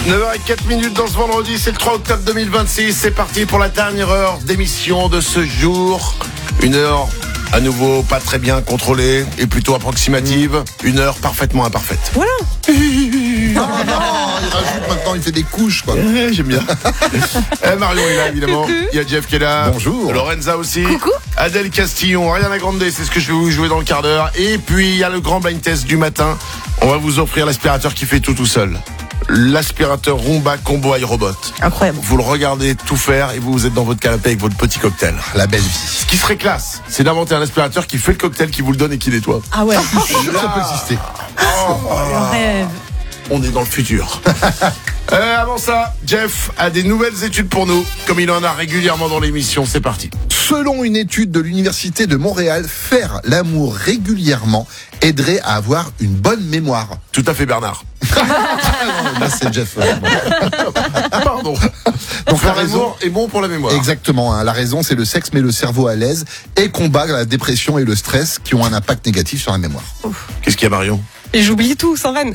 9h04 dans ce vendredi, c'est le 3 octobre 2026. C'est parti pour la dernière heure d'émission de ce jour. Une heure à nouveau pas très bien contrôlée et plutôt approximative. Une heure parfaitement imparfaite. Voilà. Non, il rajoute maintenant, il fait des couches, quoi. J'aime bien. Marion est là, évidemment. Il y a Jeff qui est là. Bonjour. Lorenza aussi. Coucou. Adèle Castillon, Ariana Grande, c'est ce que je vais vous jouer dans le quart d'heure. Et puis, il y a le grand blind test du matin. On va vous offrir l'aspirateur qui fait tout seul. L'aspirateur Roomba Combo iRobot. Incroyable. Vous le regardez tout faire et vous êtes dans votre canapé avec votre petit cocktail. La belle vie. Ce qui serait classe, c'est d'inventer un aspirateur qui fait le cocktail, qui vous le donne et qui nettoie. Ah ouais. Je suis sûr que ça peut exister. Le rêve. On est dans le futur. Avant ça, Jeff a des nouvelles études pour nous, comme il en a régulièrement dans l'émission. C'est parti. Selon une étude de l'Université de Montréal, faire l'amour régulièrement aiderait à avoir une bonne mémoire. Tout à fait, Bernard. Là, c'est Jeff. Pardon. Donc la Faire raison l'amour est bon pour la mémoire. Exactement, hein. La raison, c'est le sexe met le cerveau à l'aise et combat la dépression et le stress qui ont un impact négatif sur la mémoire. Qu'est-ce qu'il y a, Marion? Et j'oublie tout, sans vanne.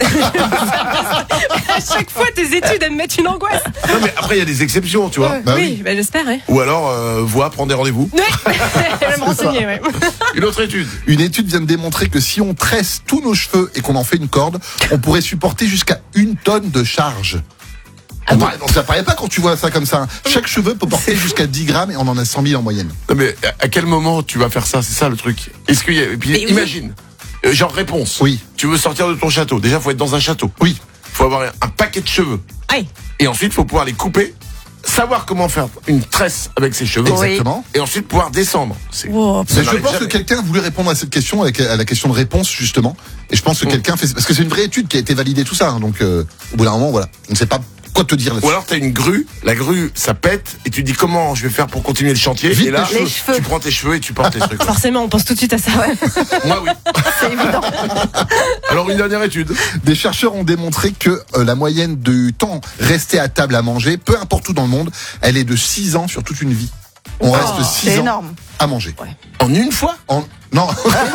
À chaque fois, tes études, elles me mettent une angoisse. Non, mais après, il y a des exceptions, tu vois. Bah oui, bah, j'espère, ouais. Ou alors, prendre des rendez-vous. Ouais. Elle va me renseigner, ouais. Une autre étude. Une étude vient de démontrer que si on tresse tous nos cheveux et qu'on en fait une corde, on pourrait supporter jusqu'à 1 tonne de charge. Ça paraît pas quand tu vois ça comme ça, hein. Chaque cheveu peut porter jusqu'à 10 grammes et on en a 100 000 en moyenne. Non, mais à quel moment tu vas faire ça? C'est ça le truc. Est-ce qu'il y a... Et puis, Mais oui. imagine. Genre réponse. Oui. Tu veux sortir de ton château. Déjà, faut être dans un château. Oui. Faut avoir un paquet de cheveux. Aïe. Et ensuite, faut pouvoir les couper, savoir comment faire une tresse avec ses cheveux. Oui. Exactement. Et ensuite pouvoir descendre. C'est... Wow. Ça Mais je n'arrive pense que jamais. quelqu'un a voulu répondre à cette question, à la question de réponse, justement. Et je pense que quelqu'un fait... Parce que c'est une vraie étude qui a été validée, tout ça. Hein. Donc, au bout d'un moment, voilà. On ne sait pas quoi te dire là-dessus. Ou alors t'as une grue, la grue ça pète et tu te dis comment je vais faire pour continuer le chantier. Vite et là les cheveux. tu prends tes cheveux et tu portes tes trucs. Forcément, on pense tout de suite à ça, ouais. Moi oui. C'est évident. Alors une dernière étude. Des chercheurs ont démontré que la moyenne du temps resté à table à manger, peu importe où dans le monde, elle est de 6 ans sur toute une vie. On reste 6 C'est ans énorme. à manger. En une fois. Non.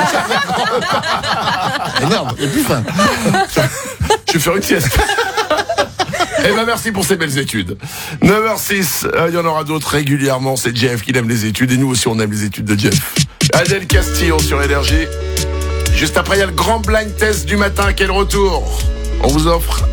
Énorme, il est plus fin. Je vais faire une sieste. Eh ben merci pour ces belles études. 9h06, il y en aura d'autres régulièrement. C'est Jeff qui aime les études et nous aussi on aime les études de Jeff. Adèle Castillon sur Énergie. Juste après il y a le grand blind test du matin. Quel retour. On vous offre